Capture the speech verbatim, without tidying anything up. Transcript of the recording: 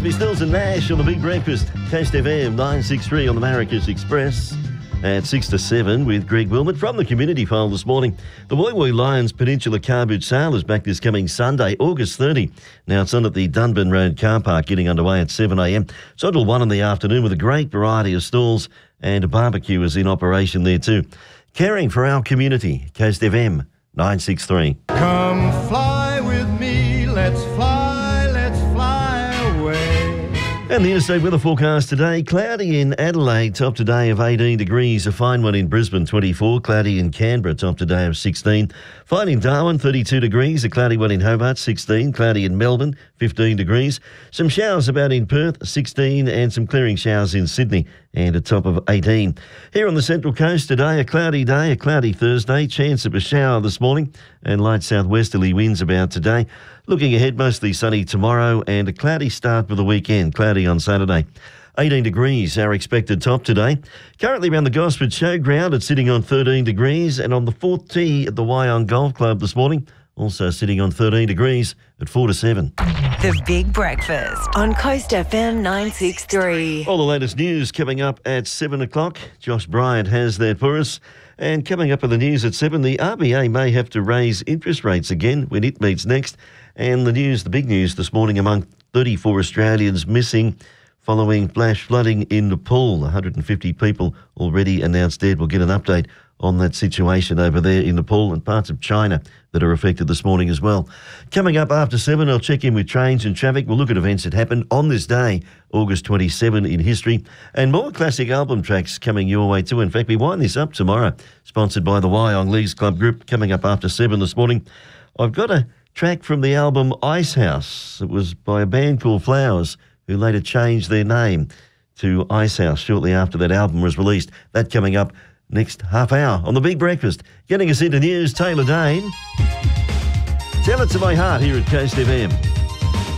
Crosby, Stills and Nash on the Big Breakfast. Coast F M nine sixty-three on the Maracas Express at six to seven with Greg Wilmot from the Community File this morning. The Woy Woy Lions Peninsula Car Boot Sale is back this coming Sunday, August thirtieth. Now it's on at the Dunban Road car park, getting underway at seven a m. It's until one in the afternoon with a great variety of stalls, and a barbecue is in operation there too. Caring for our community, Coast F M nine sixty-three. Come fly with me, let's fly, let's fly away. And the interstate weather forecast today, cloudy in Adelaide, top today of eighteen degrees, a fine one in Brisbane, twenty-four, cloudy in Canberra, top today of sixteen, fine in Darwin, thirty-two degrees, a cloudy one in Hobart, sixteen, cloudy in Melbourne, fifteen degrees, some showers about in Perth, sixteen, and some clearing showers in Sydney, and a top of eighteen. Here on the Central Coast today, a cloudy day, a cloudy Thursday, chance of a shower this morning, and light southwesterly winds about today. Looking ahead, mostly sunny tomorrow and a cloudy start for the weekend, cloudy on Saturday. eighteen degrees, our expected top today. Currently around the Gosford Showground, it's sitting on thirteen degrees, and on the fourth tee at the Wyong Golf Club this morning, also sitting on thirteen degrees at four to seven. The Big Breakfast on Coast F M nine sixty-three. All the latest news coming up at seven o'clock. Josh Bryant has that for us. And coming up in the news at seven, the R B A may have to raise interest rates again when it meets next. And the news, the big news this morning, among thirty-four Australians missing following flash flooding in Nepal. one hundred fifty people already announced dead. We'll get an update on that situation over there in Nepal and parts of China that are affected this morning as well. Coming up after seven, I'll check in with trains and traffic. We'll look at events that happened on this day, August twenty-seventh in history, and more classic album tracks coming your way too. In fact, we wind this up tomorrow, sponsored by the Wyong Leagues Club Group, coming up after seven this morning. I've got a track from the album Icehouse. It was by a band called Flowers, who later changed their name to Icehouse shortly after that album was released. That coming up next half hour on The Big Breakfast. Getting us into news, Taylor Dane. Tell It To My Heart here at Coast F M.